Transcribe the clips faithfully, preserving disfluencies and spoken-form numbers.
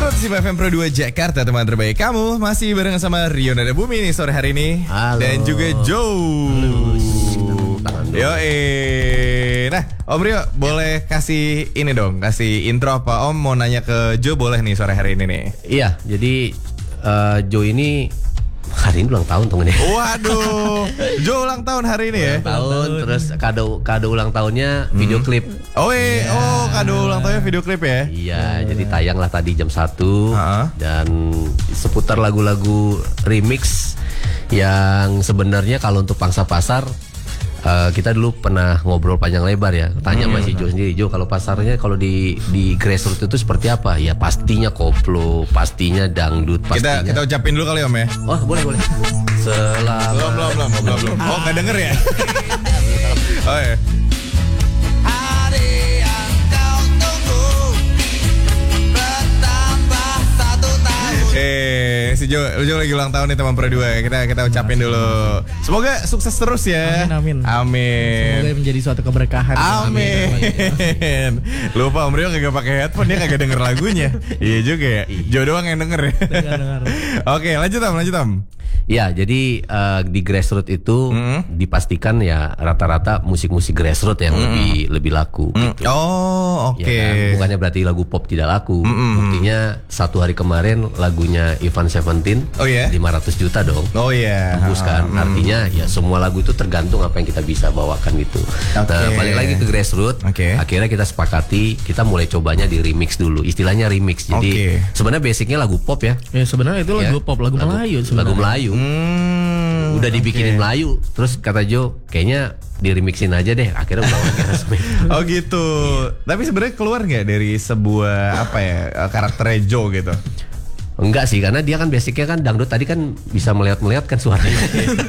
seratus lima F M Pro dua Jakarta, teman terbaik kamu. Masih bareng sama Rio Nada Bumi nih sore hari ini. Halo. Dan juga Joe. Yo eh. Nah Om Rio boleh kasih ini dong, kasih intro apa Om mau nanya ke Joe boleh nih sore hari ini nih. Iya, jadi uh, Joe ini hari ini ulang tahun temen ya. Waduh, Joe ulang tahun hari ini ya. Ulang tahun, terus kado kado ulang tahunnya video klip. Oh eh, Ya. oh kado ulang tahunnya video klip ya. Iya, jadi tayang lah tadi jam satu Ha-ha. dan seputar lagu-lagu remix yang sebenarnya kalau untuk pangsa pasar uh, kita dulu pernah ngobrol panjang lebar ya. Tanya Hmm. masih Joe sendiri, Joe kalau pasarnya kalau di di grassroots itu seperti apa? Ya pastinya koplo, pastinya dangdut, Kita pastinya. kita ucapin dulu kali Om ya. Oh boleh boleh. Selamat. Belum belum belum belum belum. Oh nggak denger ya? Oh ya. Hari yang kau tunggu bertambah satu tahun. Eh, si Jo, Jo lagi ulang tahun nih teman Pro dua. Kita kita ucapin dulu. Semoga sukses terus ya. Amin, amin. Amin. Semoga menjadi suatu keberkahan. Amin. Lupa Om Rio kagak pakai headphone, dia kagak denger lagunya. Iya juga ya. Jo doang yang denger ya. Dengar-dengar. Oke, lanjut Om, lanjut Om. Ya, jadi uh, di grassroots itu Mm. dipastikan ya rata-rata musik-musik grassroots yang lebih lebih laku. Gitu. Oh, oke. Ya kan? Bukannya berarti lagu pop tidak laku. Mm-mm. Buktinya satu hari kemarin lagunya Ivan Seventeen Oh ya? lima ratus juta dong. Oh iya. Tembus kan. Hmm. Artinya ya semua lagu itu tergantung apa yang kita bisa bawakan gitu. Oke. Nah, balik lagi ke grassroots. Oke. Akhirnya kita sepakati kita mulai cobanya di remix dulu. Istilahnya remix. Jadi Oke. sebenarnya basicnya lagu pop ya. Ya sebenarnya itu lagu Ya. pop, lagu, Melayu sebenarnya. Lagu Melayu. Hmm, Udah dibikinin oke. Melayu. Terus kata Joe, kayaknya di remixin aja deh. Akhirnya udah lagi resmi. Oh gitu. Tapi sebenarnya keluar nggak dari sebuah apa ya karakternya Joe gitu? Enggak sih, karena dia kan basicnya kan dangdut tadi kan bisa melihat-melihat kan suaranya.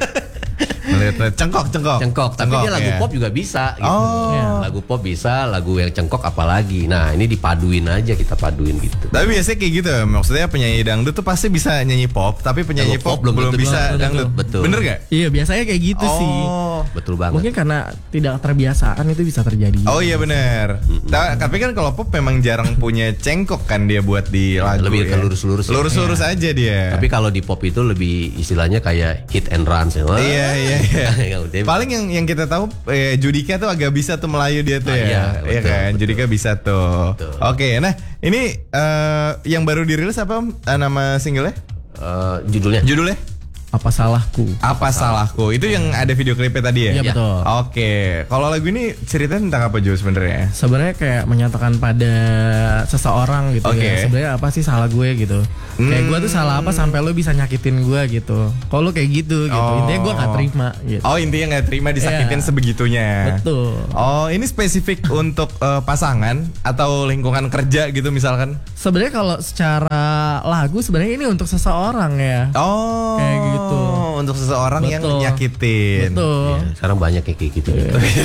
Melihat cengkok cengkok. Cengkok, tapi dia lagu ya. pop juga bisa gitu. Oh. Ya, lagu pop bisa, lagu yang cengkok apalagi. Nah, ini dipaduin aja, kita paduin gitu. Tapi biasanya kayak gitu, maksudnya penyanyi dangdut tuh pasti bisa nyanyi pop, tapi penyanyi Lagu pop, pop belum belum, tentu bisa bisa. dangdut. Betul. Bener gak? Iya biasanya kayak gitu sih. Oh. Betul banget. Mungkin karena tidak terbiasaan itu bisa terjadi. Oh iya benar. Ta- Tapi kan kalau pop memang jarang punya cengkok kan dia buat di lagu. lebih ya. ke lurus-lurus ya. Lurus-lurus aja dia. Tapi kalau di pop itu lebih istilahnya kayak hit and run sih. Wah. Iya iya iya. Ya udah. Paling yang yang kita tahu eh, Judika tuh agak bisa tuh Melayu dia tuh Ah, ya. iya, Iya betul, kan? betul. Judika bisa tuh. Betul. Oke, nah ini eh, yang baru dirilis apa Om? Eh, nama singlenya? Eh, judulnya Judulnya? Apa salahku? Apa salahku? Itu yang ada video klipnya tadi ya? Iya betul. Oke, kalau lagu ini ceritanya tentang apa Jo sebenarnya? Sebenarnya kayak menyatakan pada seseorang gitu Oke. ya. Sebenarnya apa sih salah gue gitu? Kayak gue tuh salah apa sampai lo bisa nyakitin gue gitu? Kalau lo kayak gitu gitu, Oh. intinya gue nggak terima gitu. Oh intinya nggak terima disakitin Iya. sebegitunya. Betul. Oh ini spesifik untuk eh, pasangan atau lingkungan kerja gitu misalkan? Sebenarnya kalau secara lagu sebenarnya ini untuk seseorang ya. Oh Kayak gitu. Untuk seseorang yang Betul. nyakitin. Betul. ya, sekarang banyak yang kayak gitu.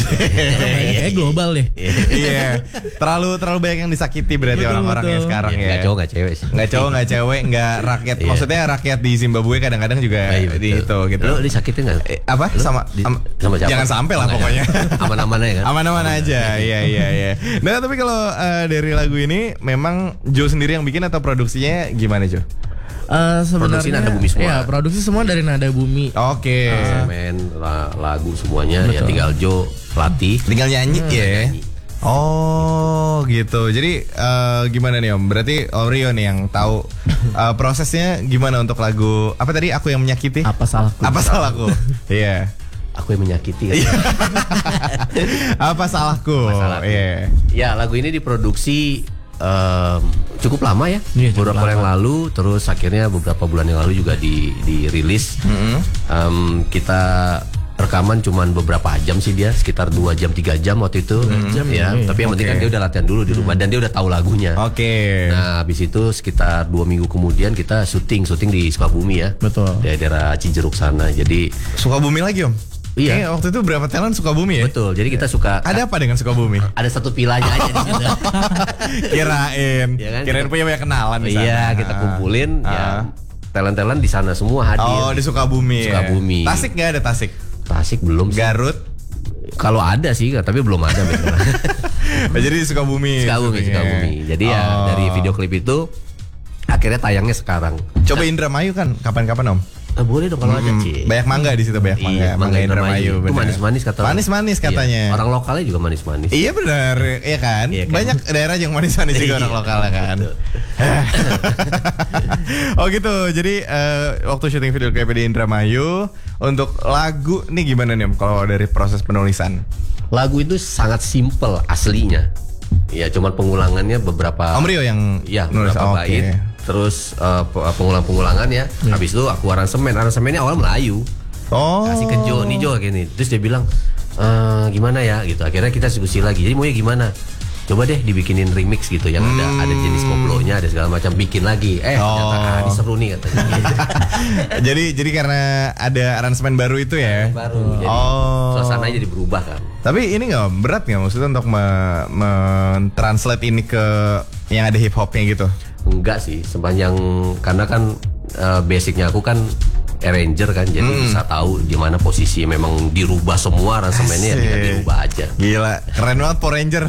Kayak global deh. Iya. Terlalu terlalu banyak yang disakiti berarti Betul, orang-orang yang betul. sekarang Ya, ya. nggak cowok nggak cewek sih. Nggak cowok nggak cewek nggak rakyat. Iya. Maksudnya rakyat di Zimbabwe kadang-kadang juga Ah, iya, di itu betul. gitu. Lo disakitin nggak? Eh, apa Lu sama di- am- sama siapa? jangan sampai lah Oh, nggak pokoknya. ya. Aman-aman aja kan? Aman-aman aja, iya iya iya. Nah tapi kalau eh, dari lagu ini memang Joe sendiri yang bikin atau produksinya gimana Joe? Eh, sebenarnya Produksi Nada Bumi semua. Iya, produksi semua dari Nada Bumi. Oke, Semen, la- lagu semuanya ya Betul. tinggal Joe latih. tinggal nyanyi ya. nyanyi. Oh gitu. Jadi eh, gimana nih Om? Berarti Om Rio nih yang tahu eh, prosesnya gimana untuk lagu apa tadi? Aku yang menyakiti. Apa salahku? Apa salahku? Iya. Aku yang menyakiti kan. Apa salahku? Apa salahku? Iya. Ya lagu ini diproduksi em, cukup lama ya. Iya, cukup beberapa lama. yang lalu, terus akhirnya beberapa bulan yang lalu juga di dirilis. Em, kita rekaman cuman beberapa jam sih dia, sekitar dua jam tiga jam waktu itu. jam ya. ya, Tapi yang penting Oke. kan dia udah latihan dulu di rumah dan dia udah tahu lagunya. Oke. Nah, habis itu sekitar dua minggu kemudian kita syuting, syuting di Sukabumi ya. Betul. Daerah Cijeruk sana. Jadi Sukabumi lagi Om? Iya. Kayaknya waktu itu berapa talent Sukabumi ya? betul. Jadi kita suka Ada apa dengan Sukabumi? ada satu pilanya aja di situ. Kirain, Iya kan? kirain punya banyak kenalan di sana. Iya, kita kumpulin Ah. ya. Talent-talent di sana semua hadir. Oh di Sukabumi. ya? Sukabumi. Tasik nggak ada Tasik? Tasik belum sih. Garut. Kalau ada sih, tapi belum ada betul. Jadi di Sukabumi. Sukabumi, syutingnya. Sukabumi. Jadi ya Oh. dari video klip itu akhirnya tayangnya sekarang. Coba Indramayu kan kapan-kapan Om? Ah, boleh dong kalau ada Hmm, Ci. banyak mangga di situ, banyak mangga. Iya, mangga Indramayu. Itu bener. manis-manis kata. Manis-manis Iya, katanya. orang lokalnya juga manis-manis. Iya benar, iya kan? Iya kan? Banyak daerah yang manis-manis juga orang Iya, lokal kan. betul. Oh gitu. Jadi eh, waktu syuting video klip di Indramayu, untuk lagu nih gimana nih Om kalau dari proses penulisan? Lagu itu sangat simple aslinya. Ya cuman pengulangannya beberapa. Om Rio yang Ya nulis. beberapa Oh, bait. oke. Terus uh, pe- pengulang-pengulangan ya. Habis itu aku aransemen. Aransemennya awal Melayu. Oh. Kasih ke Jo, nih Jo gini. Terus dia bilang e, gimana ya gitu. Akhirnya kita diskusi lagi. Jadi mau ya gimana? Coba deh dibikinin remix gitu yang ada ada jenis koplonya, ada segala macam, bikin lagi. Eh, Oh. ternyata ah, ini seru nih katanya. jadi jadi karena ada aransemen baru itu ya. Baru. Jadi Oh. suasananya jadi berubah kan. Tapi ini nggak berat nggak maksudnya untuk me- men-translate ini ke yang ada hip hopnya gitu? Enggak sih, sepanjang karena kan uh, basicnya aku kan arranger kan, jadi bisa tahu di mana posisi memang dirubah semua aransemennya ya tinggal Asik. dirubah aja. Gila, keren banget Power Ranger.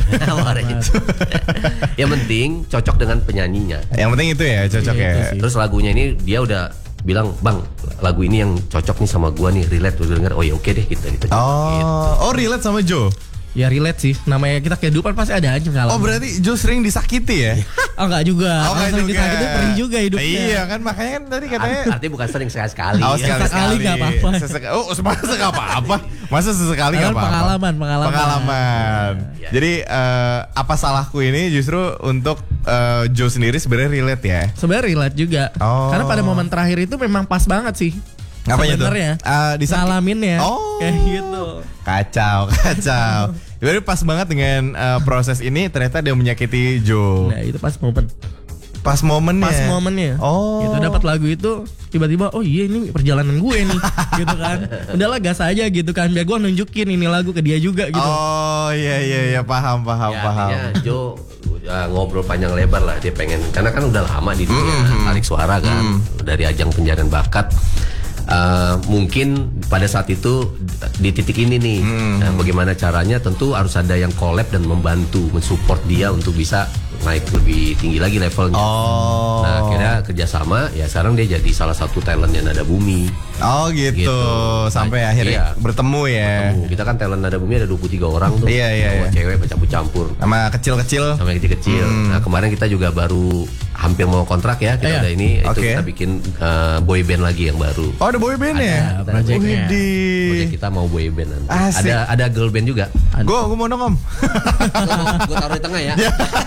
Yang penting cocok dengan penyanyinya. Yang penting itu ya cocok Iya, ya. itu sih. Terus lagunya ini dia udah bilang, "Bang, lagu ini yang cocok nih sama gua nih, relate." Udah denger, "Oh ya oke deh kita kita." Gitu. Oh, oh relate sama Joe. Ya relate sih. Namanya kita kehidupan pasti ada aja Oh pengalaman. berarti Joe sering disakiti ya? Oh enggak juga. Oh, nggak Sering juga. disakiti perih juga hidupnya. Iya kan makanya kan tadi katanya. Artinya bukan sering sekali-sekali. Oh, ya. Sesekali nggak apa-apa. Sesek- oh, masa nggak apa-apa? Masa sesekali nggak Kan apa-apa? pengalaman, pengalaman. Pengalaman. Ya. Jadi eh, apa salahku ini justru untuk eh, Joe sendiri sebenarnya relate ya? Sebenarnya relate juga. Oh. Karena pada momen terakhir itu memang pas banget sih. Apanya tuh? Sebenarnya. Ah, di saat- Ngalamin ya. Oh. Kayak gitu. Kacau, kacau. Jadi pas banget dengan eh, proses ini ternyata dia menyakiti Joe. Nah, itu pas momen. Pas momennya. Pas momennya. Oh. Gitu dapat lagu itu tiba-tiba oh iya ini perjalanan gue nih gitu kan. Udahlah gas aja gitu kan biar gue nunjukin ini lagu ke dia juga gitu. Oh iya iya iya paham paham Ya, paham. artinya Joe uh, ngobrol panjang lebar lah, dia pengen, karena kan udah lama di dunia tarik suara kan, dari ajang pencarian bakat. Uh, mungkin pada saat itu di titik ini nih, nah, bagaimana caranya? Tentu harus ada yang collab dan membantu, mensupport dia untuk bisa naik lebih tinggi lagi levelnya. Oh. Nah, akhirnya kerjasama, ya sekarang dia jadi salah satu talentnya Nada Bumi. Oh gitu. Gitu. Sampai Nah, akhirnya iya. bertemu ya. Ketemu. Kita kan talent Nada Bumi ada dua puluh tiga orang tuh. Iya, iya, Cowok, iya. cewek bercampur-campur. Sama kecil-kecil. Sama yang kecil-kecil. Nah, kemarin kita juga baru hampir mau kontrak ya. Kita Iya. udah ini itu Oke. kita bikin uh, boy band lagi yang baru. Oh ada boy band ya? Ada project-nya. Project kita mau boy band nanti. Asik. Ada ada girl band juga. Gue gue mau dong om. Gue taruh di tengah ya.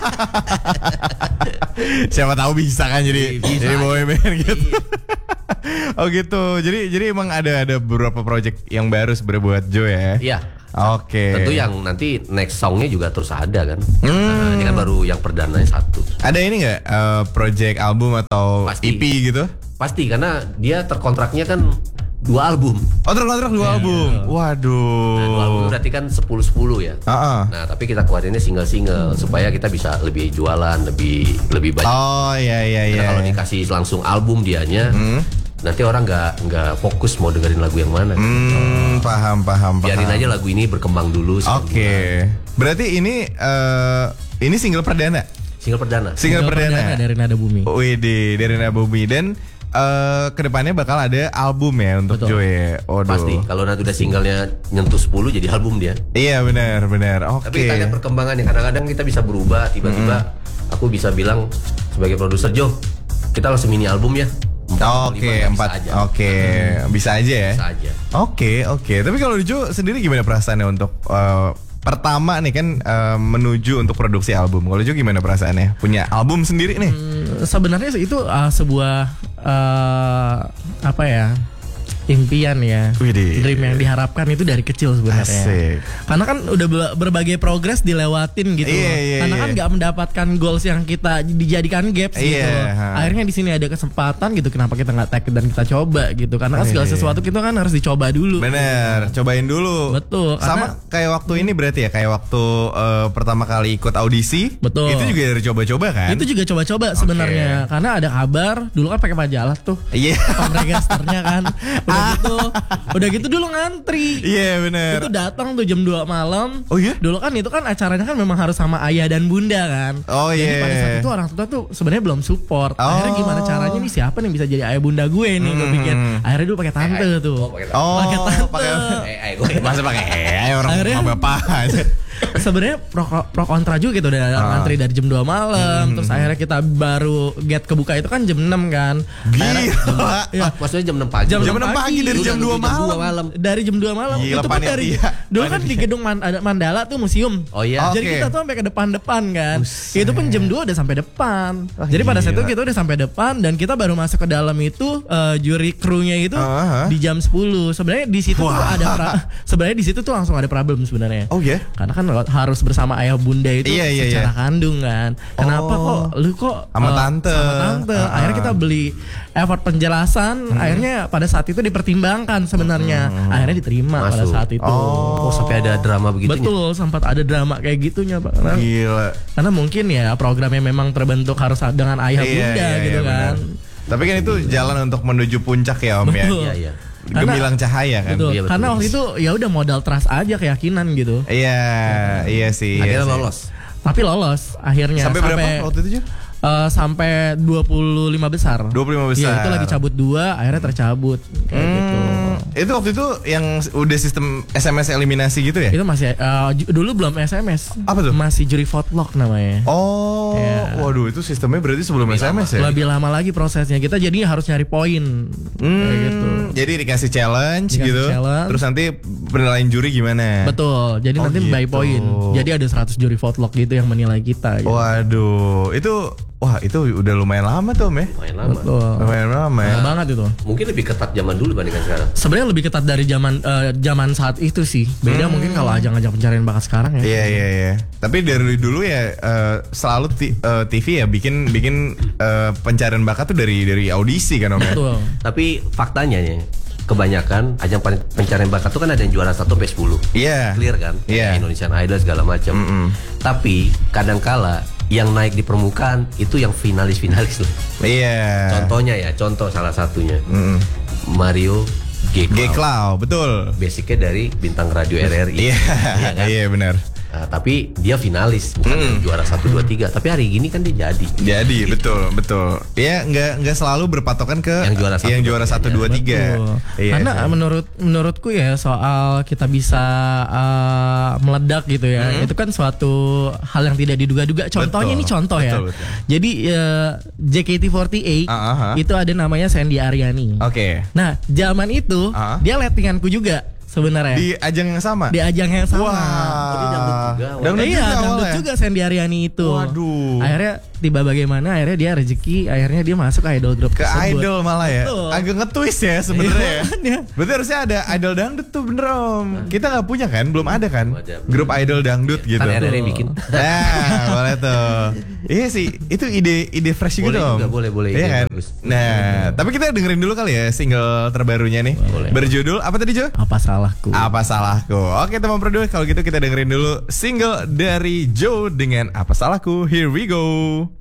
Siapa tahu bisa kan jadi Bisa. jadi boy band gitu. Oh gitu. Jadi jadi emang ada ada beberapa project yang baru sebenarnya buat Joe ya. Iya. Oke. Tentu yang nanti next songnya juga terus ada kan. Nah, ini kan baru yang perdananya satu. Ada ini nggak eh, project album atau Pasti. E P gitu? Pasti karena dia terkontraknya kan dua album. Oh terkontrak dua album. Waduh. Nah, dua album berarti kan sepuluh sepuluh ya. Ah, ah. Nah, tapi kita keluarinnya single-single supaya kita bisa lebih jualan, lebih lebih banyak. Oh iya iya Karena iya. kalau dikasih langsung album dianya, nanti orang nggak nggak fokus mau dengerin lagu yang mana. Hmm, paham paham paham. Biarin aja lagu ini berkembang dulu. Oke. Berarti ini eh ini single perdana. Single perdana. Single, perdana. dari Nada Bumi. Widih, dari Nada Bumi dan eh kedepannya bakal ada album ya untuk Betul. Joe. Waduh. Pasti. Kalau nanti udah singlenya nyentuh sepuluh jadi album dia. Iya benar benar. Oke. Tapi kita lihat perkembangannya. Kadang-kadang kita bisa berubah. Tiba-tiba aku bisa bilang sebagai produser, Jo, kita langsung mini album ya. Empat, Oke, lima, bisa empat. aja. Oke, bisa aja ya. Bisa aja. Oke, oke. Tapi kalau Joe sendiri gimana perasaannya untuk eh, pertama nih kan eh, menuju untuk produksi album. Kalau Joe gimana perasaannya? Punya album sendiri nih? Hmm, Sebenarnya sih itu uh, sebuah uh, apa ya? Impian ya, Widih. dream yang diharapkan itu dari kecil sebenarnya. Asik. Karena kan udah be- berbagai progres dilewatin gitu. Iya, iya, Karena iya. kan nggak mendapatkan goals yang kita dijadikan gaps gitu. Iya, ha. Akhirnya di sini ada kesempatan gitu. Kenapa kita nggak take dan kita coba gitu? Karena kan segala Iya. sesuatu kita kan harus dicoba dulu. Bener, cobain dulu. Betul, Sama kayak waktu ini berarti ya, kayak waktu eh, pertama kali ikut audisi. Betul. Itu juga dari coba-coba kan? Itu juga coba-coba sebenarnya. Karena ada kabar dulu kan pakai majalah tuh. Iya. Pamregasternya kan. Udah Udah gitu, udah gitu dulu ngantri. Iya bener. Itu datang tuh jam dua malam. Oh iya? Dulu kan itu kan acaranya kan memang harus sama ayah dan bunda kan. Oh Jadi iya. pada saat itu orang tua tuh sebenarnya belum support. Akhirnya Oh. gimana caranya nih siapa nih bisa jadi ayah bunda gue nih? Gue pikir. Akhirnya dulu pakai tante tuh. Oh, pakai Oh, Pakai tante. pakai Eh, eh, gue masa pakai eh orang Akhirnya- sama bapak aja. Sebenarnya pro, pro kontra juga gitu udah Ah. ngantri dari jam dua malam. Hmm. Terus akhirnya kita baru get kebuka itu kan jam enam kan. Akhirnya- Gila. Iya. Ah, maksudnya jam enam pagi. Jam Jam enam enam pagi pagi. dari Lu jam udah dua nunggu jam dua malam. malam. Dari jam dua malam Gila, itu kan dari panitia. dulu kan di gedung Man- ada Mandala tuh museum. Oh iya. Jadi Oke. kita tuh sampai ke depan-depan kan. Buset. Itu pun jam dua udah sampai depan. Wah, Jadi pada saat itu gila. kita udah sampai depan dan kita baru masuk ke dalam itu eh, juri krunya itu Ah, ah. di jam sepuluh. Sebenarnya di situ tuh Wah. ada pra- sebenarnya di situ tuh langsung ada problem sebenarnya. Oh ya? Karena kan harus bersama ayah bunda itu Iya, iya, secara iya. kandung kan. Kenapa Oh. kok lu kok Sama eh, tante. sama tante. Ah, Akhirnya ah. kita beli effort penjelasan. Akhirnya pada saat itu dipertimbangkan sebenarnya. Akhirnya diterima pada Masuk. saat itu. Oh, sampai ada drama begitunya. Betul, sempat ada drama kayak gitunya Pak. Karena, Gila. karena mungkin ya programnya memang terbentuk harus dengan ayah Iya, bunda iya, gitu iya, kan. benar. Tapi kan itu jalan untuk menuju puncak ya Om ya. Betul. Iya, iya. Karena- Gemilang cahaya kan. Betul. Iya, betul. Karena waktu itu ya udah modal trust aja keyakinan gitu. Iya, iya sih. iya Akhirnya sih. lolos. Tapi lolos akhirnya Sampai berapa waktu itu, Jo? eh, sampai dua puluh lima besar. dua puluh lima besar. Iya, itu lagi cabut dua, akhirnya tercabut kayak gitu. Hmm, itu waktu itu yang udah sistem S M S eliminasi gitu ya? Itu masih eh, ju- dulu belum S M S. Apa tuh? Masih juri vote-lock namanya. Oh, Iya. waduh itu sistemnya berarti sebelum S M S ya? Lebih lama lagi prosesnya. Kita jadinya harus nyari poin. Hmm, Kayak gitu. Jadi dikasih challenge Dikasih gitu. challenge. Terus nanti penilaian juri gimana? Betul. Jadi Oh, nanti by gitu. poin. Jadi ada seratus juri vote-lock gitu yang menilai kita gitu. Waduh, itu wah itu udah lumayan lama tuh Om ya? Lumayan lama. Betul. Lumayan lama ya. Lama banget itu. Mungkin lebih ketat zaman dulu dibandingkan sekarang. Sebenarnya lebih ketat dari zaman eh, zaman saat itu sih. Beda mungkin kalau ajang-ajang pencarian bakat sekarang ya. Hmm. Iya iya iya. Tapi dari dulu ya eh, selalu ti- eh, T V ya bikin bikin eh, pencarian bakat tuh dari dari audisi kan Om ya? Betul. Tapi faktanya nih, kebanyakan ajang pen- pencarian bakat tuh kan ada yang juara satu sampai sepuluh. Iya. Clear kan? Iya. Kayak Indonesian Idol segala macam. Mm-mm. Tapi kadangkala yang naik di permukaan itu yang finalis-finalis loh. Iya. Contohnya ya, contoh salah satunya Mm-mm. Mario G. G Cloud, betul. Basicnya dari bintang radio R R I. Iya, kan? iya benar. Nah, tapi dia finalis bukan Mm. yang juara satu dua tiga. Tapi hari gini kan dia jadi. Jadi betul betul. Ya nggak nggak selalu berpatokan ke Yang juara satu, yang juara dua, satu tiga. dua tiga. Betul. Iya, Karena iya. menurut menurutku ya soal kita bisa uh, meledak gitu ya, itu kan suatu hal yang tidak diduga-duga. Contohnya Betul. ini contoh ya. Betul, betul. Jadi uh, J K T empat delapan Ah, ah, ah. itu ada namanya Sandy Aryani. Oke. Nah zaman itu Ah. dia lettinganku juga sebenarnya Di ajang yang sama. di ajang yang sama. Wah. Jadi dangdut juga, awalnya. Dangdut Iya, juga dangdut awalnya. juga Sandy Aryani itu. Waduh. Akhirnya tiba bagaimana? Akhirnya dia rezeki, akhirnya dia masuk ke idol group Ke tersebut. idol malah ya. Betul. Agak nge-twist ya sebenarnya. Iya, ya. makanya. Berarti harusnya ada idol dangdut tuh bener Om. Kita nggak punya kan? Belum ada kan? Belum ada. Grup idol dangdut gitu. Kan R R I bikin. Nah, boleh tuh. Iya sih, itu ide ide fresh juga Boleh Om. juga, boleh, boleh. Iya Ide kan? bagus. Nah, tapi kita dengerin dulu kali ya single terbarunya nih. Boleh. Berjudul apa tadi Jo? Apa salahku? Apa salahku? Oke teman produk, kalau gitu kita dengerin dulu single dari Joe dengan Apa Salahku. Here we go.